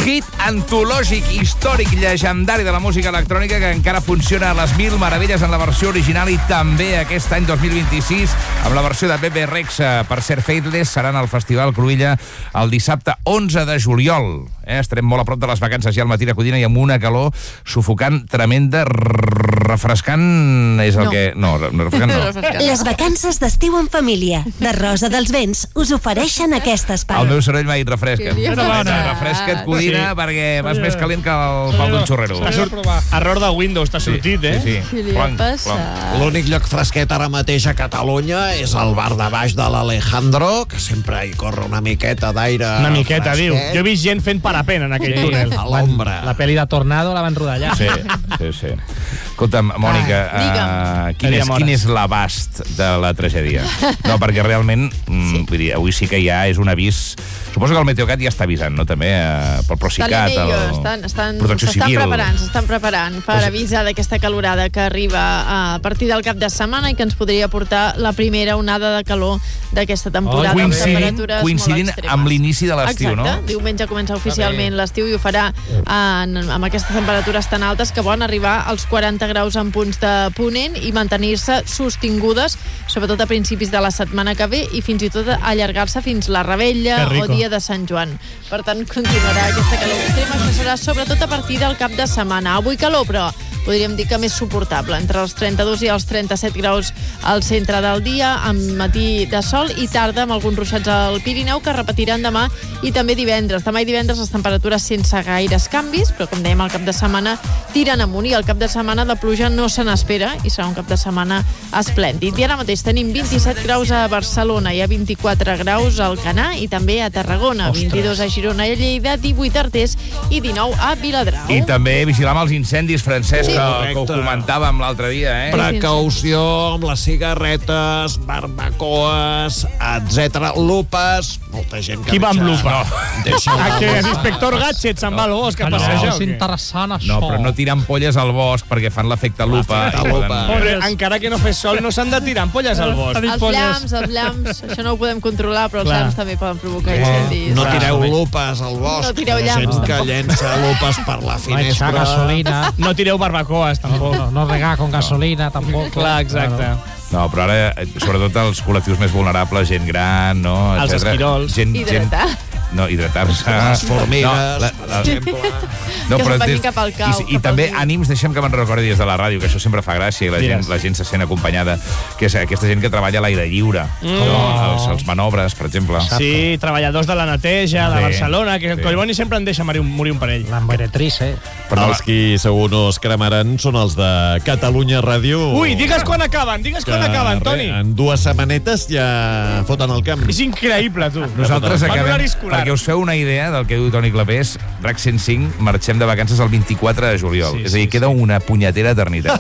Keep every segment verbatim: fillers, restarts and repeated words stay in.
hit antològic, històric, llegendari de la música electrònica que encara funciona a les mil meravelles en la versió original i també aquest any dos mil vint-i-sis amb la versió de Bebe Rexha. Per ser Faithless seran al Festival Cruïlla el dissabte onze de juliol. Eh? Estarem molt a prop de les vacances ja al matí a Codina i amb una calor sufocant, tremenda, refrescant és el no. que... No, refrescant no. Les vacances d'estiu en família de Rosa dels Vents us ofereixen aquest espai. El meu soroll m'ha dit refresca. Refresca't, Codina, sí. perquè vas sí. més calent que el pal d'un xorrero. Error de Windows, t'ha sortit, eh? Sí, sí. Què li ha passat? L'únic lloc fresquet ara mateix a Catalunya és el bar de baix de l'Alejandro, que sempre hi corre una miqueta d'aire Una miqueta, fresquet. diu. Jo he vist gent fent parapent en aquell túnel. A l'ombra. La pel·li de Tornado la van rodar allà. Sí, sí, sí. Escolta'm, Mònica, uh, quin, és, quin és l'abast de la tragèdia? No, perquè realment, mm, vull dir, avui sí que ja és un avís... Suposo que el Meteocat ja està avisant, no? També uh, pel Procicat, el estan, estan, Protecció s'estan Civil. preparant, s'estan preparant per pues... avisar d'aquesta calorada que arriba a partir del cap de setmana i que ens podria portar la primera onada de calor d'aquesta temporada. Oh, coincidint coincidint amb l'inici de l'estiu, no? Exacte, diumenge comença oficialment l'estiu i ho farà en, amb aquestes temperatures tan altes que poden arribar als quaranta graus en punts de ponent i mantenir-se sostingudes, sobretot a principis de la setmana que ve i fins i tot allargar-se fins la Rebella o dia de Sant Joan. Per tant, continuarà aquesta calor extrema. Això serà sobretot a partir del cap de setmana. Avui calor, però podríem dir que més suportable, entre els trenta-dos i els trenta-set graus al centre del dia, amb matí de sol i tarda amb alguns ruixats al Pirineu que repetiran demà i també divendres. Demà i divendres les temperatures sense gaires canvis, però com dèiem, el cap de setmana tiren amunt i el cap de setmana de pluja no se n'espera i serà un cap de setmana esplèndid. I ara mateix tenim vint-i-set graus a Barcelona, hi ha vint-i-quatre graus al Canà i també a Tarragona, Ostres. vint-i-dos a Girona i a Lleida, divuit a Artés i dinou a Viladrau. I també vigilar amb els incendis, Francesc, Sí. que, que ho comentàvem l'altre dia, eh? Precaució amb les cigarretes, barbacoes, etcètera. Lupes, molta gent que... Qui va amb lupa? Deixa Ah, que l'inspector Gadget se'n va al bosc a No, passejar. és interessant, això. No, però no tirar ampolles al bosc perquè fan l'efecte lupa. L'efecte i lupa. poden- Però encara que no fes sol, no s'han de tirar ampolles al bosc. Els llams, els llams, això no ho podem controlar, però els Clar. llams també poden provocar incendis. No tireu lupes al bosc. No tireu Hi ha llamps, gent que tampoc. llença lupes per la No echar finestra. gasolina. No tireu barbacoes, tampoc. No, no regar con gasolina, tampoc. Clar, exacte. No, però ara, eh, sobretot els col·lectius més vulnerables, gent gran, no? Els etcètera. esquirols. Gent, Hidratar. gent, no, hidratar-se. Les formigues, No, la, la, per exemple. no, Que però se'n vagin des- cap al cau, I, i cap també al riu. ànims, deixem que me'n recordi des de la ràdio, que això sempre fa gràcia i la, Digues. gent, la gent se sent acompanyada, que és aquesta gent que treballa a l'aire lliure, mm. no? els, els manobres, per exemple. Sí, treballadors de la neteja, de Sí, Barcelona, que el sí. Collboni sempre en deixa morir un, morir un parell. La meretrice. Però els qui segur no es cremaran són els de Catalunya Ràdio. Ui, digues quan acaben, digues quan acaben, re, Toni. En dues setmanetes ja foten el camp. És increïble, tu. Nosaltres Fan acabem, horari escolar. perquè us feu una idea del que diu Toni Clapés, RAC cent cinc, marxem de vacances el vint-i-quatre de juliol. Sí, és a dir, sí, queda sí. una punyetera eternitat.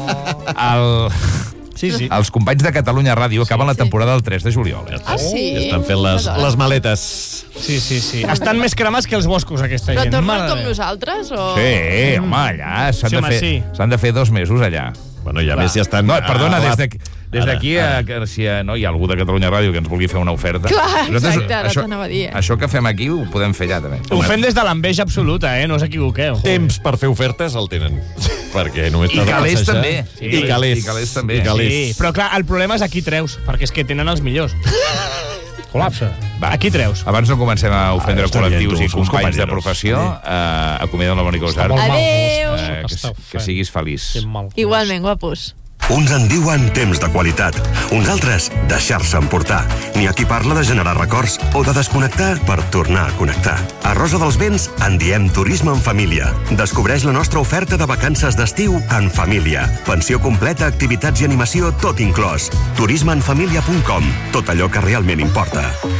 El... Sí, sí. Els companys de Catalunya Ràdio acaben la temporada el tres de juliol. Eh? Ah, sí? Estan fent les, les maletes. Sí, sí, sí. Estan més cremats que els boscos, aquesta Però gent. tornen Mare com de Déu. nosaltres? O... Sí, home, allà s'han Sí, de, home, fer, sí. s'han de fer dos mesos allà. Bueno, i a més ja estan... No, perdona, a la- des d'aquí des d'aquí a, que si no, hi ha algú de Catalunya Ràdio que ens vulgui fer una oferta. Clar, Nosaltres, exacte, ara això, t'anava a dir. això que fem aquí ho podem fer allà, també. Ho fem des de l'enveja absoluta, eh? No us equivoqueu. Temps per fer ofertes el tenen. Perquè només I t'has de calés passejar. també. I calés. I calés també. I calés. Sí, però clar, el problema és aquí treus, perquè és que tenen els millors. Col·lapse. Va, Aquí treus. Abans no comencem a ofendre Ah, està bien, col·lectius tu, i som companys de compañeros. professió, eh, acomiada'm la Mònica Usart. Molt mal Adéu. gust, Eh, això que, esteu que fent. siguis feliç. Que mal gust. Igualment, guapos. Uns en diuen temps de qualitat, uns altres deixar-se emportar. N'hi ha qui parla de generar records o de desconnectar per tornar a connectar. A Rosa dels Vents en diem turisme en família. Descobreix la nostra oferta de vacances d'estiu en família. Pensió completa, activitats i animació, tot inclòs. turisme en família punt com. Tot allò que realment importa.